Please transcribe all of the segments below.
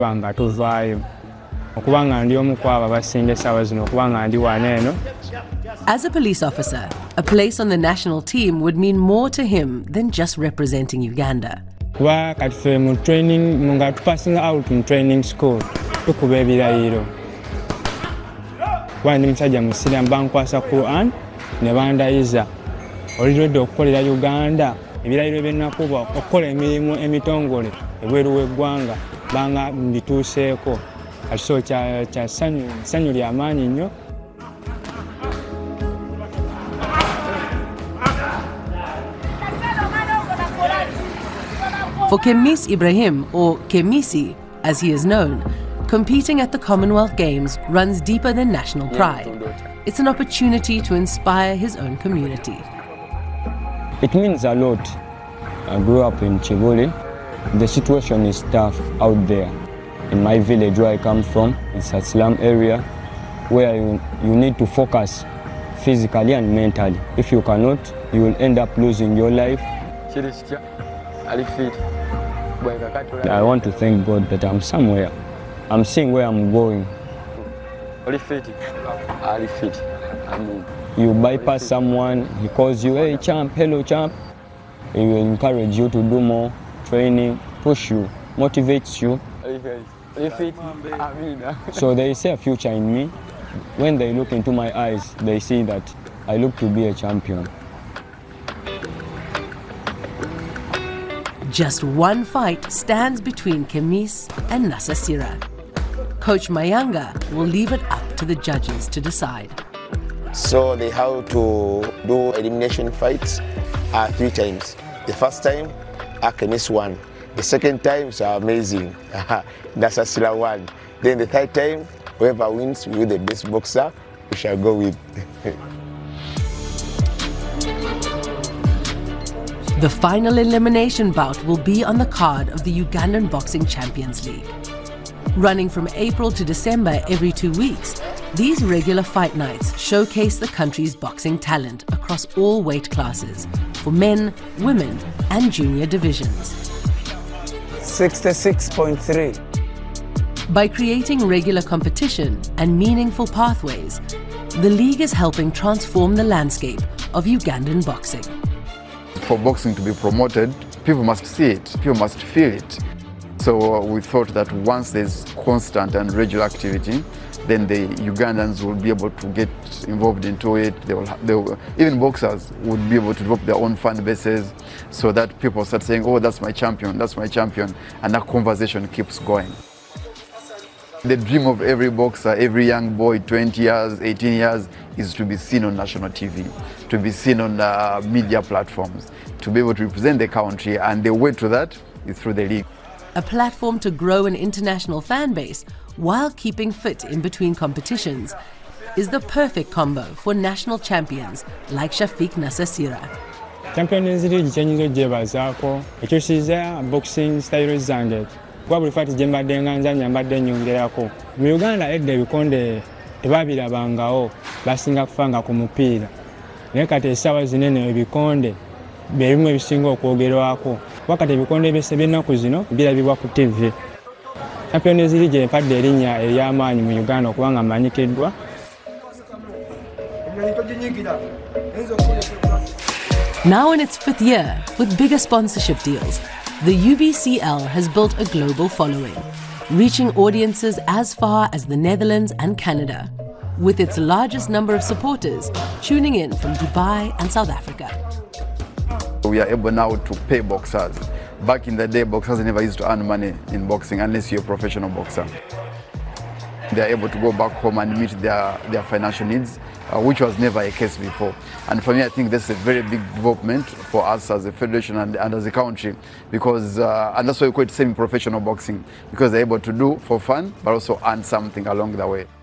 Banga tuvaayo okubanga ndi omu kwabo abasinga essaawa zino okubanga ndi wano eno. As a police officer, a place on the national team would mean more to him than just representing Uganda. Kuba kati ffe mu training nga passing out mu training school tukuba ebirayiro. Kuba ndi musajja musiriamu bankwasa Quran ne bandayiza olidde okukolera Uganda ebirayiro byennakuba okukola emirimu emitongole ebweru w'eggwanga banga mbituuseeko kati so kya ssanyu lya maanyi nnyo. For Kemmis Ibrahim, or Kemisi as he is known, competing at the Commonwealth Games runs deeper than national pride. It's an opportunity to inspire his own community. It means a lot. I grew up in Chibuli. The situation is tough out there. In my village where I come from, it's a slum area where you need to focus physically and mentally. If you cannot, you will end up losing your life. I want to thank God that I'm somewhere. I'm seeing where I'm going. You bypass someone, he calls you, hey champ, hello champ. He will encourage you to do more training, push you, motivates you. So they see a future in me. When they look into my eyes, they see that I look to be a champion. Just one fight stands between Kemmis and Nasasira. Coach Mayanga will leave it up to the judges to decide. So they have to do elimination fights 3 times. The first time, Kemmis won. The second time is amazing. Nasasira won. Then the third time, whoever wins will be the best boxer we shall go with. The final elimination bout will be on the card of the Ugandan Boxing Champions League. Running from April to December every 2 weeks, these regular fight nights showcase the country's boxing talent across all weight classes, for men, women and junior divisions. 66.3. By creating regular competition and meaningful pathways, the league is helping transform the landscape of Ugandan boxing. For boxing to be promoted, people must see it, people must feel it. So we thought that once there's constant and regular activity, then the Ugandans will be able to get involved into it. Even boxers would be able to develop their own fan bases so that people start saying, oh, that's my champion, and that conversation keeps going. The dream of every boxer, every young boy, 20 years, 18 years, is to be seen on national TV, to be seen on media platforms, to be able to represent the country, and the way to that is through the league. A platform to grow an international fan base while keeping fit in between competitions is the perfect combo for national champions like Shafiq Nasasira. Champions League chenyizo jebazaako ekyusiza boxing style zange kuba buli fati gye mbadde nga nzanya mbadde nyongerako. Mu Uganda edda ebikonde tebabirabangawo basinga kufanga ku mupiira naye kati essaawa zinene ebikonde byebimu ebisinga okwogerwako wakati ebikonde by'ennaku zino birabibwa ku TV. Champions League empadde erinnya ery'amaanyi mu Uganda okubanga mmanyikiddwa. Now in its 5th year, with bigger sponsorship deals, the UBCL has built a global following, reaching audiences as far as the Netherlands and Canada, with its largest number of supporters tuning in from Dubai and South Africa. We are able now to pay boxers. Back in the day, boxers never used to earn money in boxing unless you're a professional boxer. They are able to go back home and meet their financial needs, which was never a case before. And for me, I think that's a very big development for us as a federation and as a country, because and that's why we call it semi-professional boxing, because they're able to do for fun, but also earn something along the way.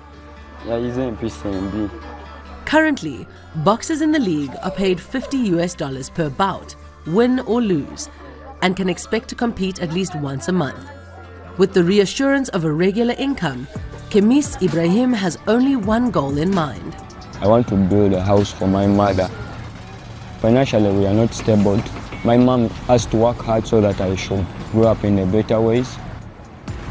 Currently, boxers in the league are paid $50 per bout, win or lose, and can expect to compete at least once a month. With the reassurance of a regular income, Kemmis Ibrahim has only one goal in mind. I want to build a house for my mother. Financially, we are not stable. My mom has to work hard so that I should grow up in a better ways.